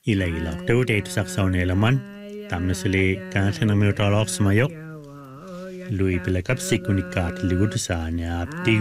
Ila te ude tu saksaune laman tamna sele kanthena meutolog smayok lui pela kapsik unikat ligut sa ne apti